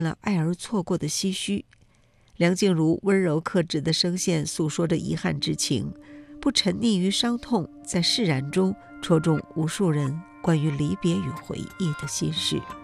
了爱而错过的唏嘘。梁静茹温柔克制的声线诉说着遗憾之情，不沉溺于伤痛，在释然中戳中无数人关于离别与回忆的心事。